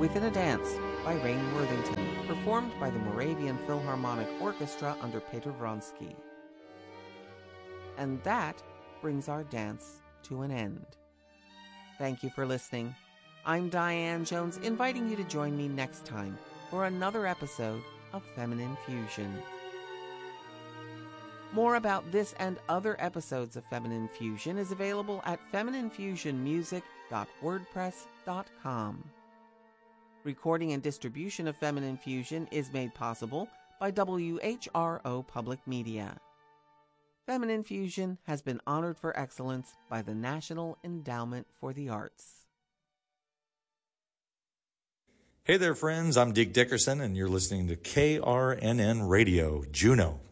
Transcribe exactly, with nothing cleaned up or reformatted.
Within a Dance by Rain Worthington, performed by the Moravian Philharmonic Orchestra under Peter Vronsky. And that brings our dance to an end. Thank you for listening. I'm Diane Jones, inviting you to join me next time for another episode of Feminine Fusion. More about this and other episodes of Feminine Fusion is available at feminine fusion music dot wordpress dot com. Recording and distribution of Feminine Fusion is made possible by W H R O Public Media. Feminine Fusion has been honored for excellence by the National Endowment for the Arts. Hey there, friends. I'm Dick Dickerson, and you're listening to K R N N Radio, Juneau.